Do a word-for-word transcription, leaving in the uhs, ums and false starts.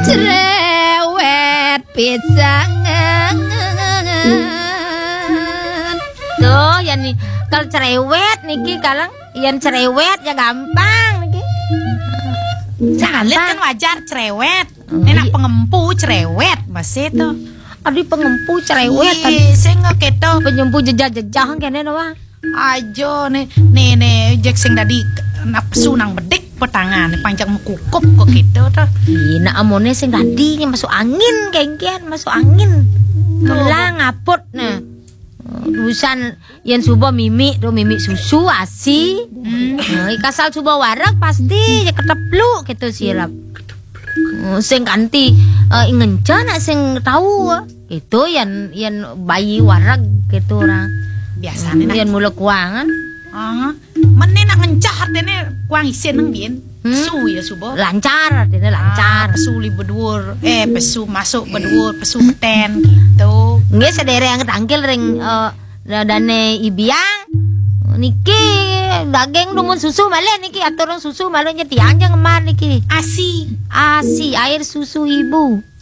cerewet pisangan. Tuh, yang nih kalau cerewet niki kalang, yang cerewet ya gampang niki. Calet kan wajar cerewet. Nenak pengempu cerewet masih tuh. Aduh pengempu cerewet kan. Ih, saya nggak keto. Penyempu jejak-jejak kene doang. Ajo nih nih nih Jack sing tadi napsu nang bedik petangan panjang mekukup kok gitu tuh. Iya, nak amone sing tadi masuk angin kengkian, masuk angin. Melang ngaput nah. Urusan yang subuh mimi tuh mimi susu asi. Hmm. Nah, kasal subuh warak pasti ya keteplu gitu sirap. Uh, sing ganti uh, ngencan sing tahu itu yang yang bayi warak gitu orang. Biasanya yang mula kuangan. Ah, mana nak ngencah artinya kuang isen nang bien. Pesu ya subuh. Lancar artinya lancar. Ah, pesu li bedur. Eh pesu masuk bedur, pesu peten gitu. Nggih sedere yang ketangkil ring uh, dane ibiang. Niki daging dumun susu malah niki aturun susu malah tiang jang ngemar niki. Asi, asi air susu ibu.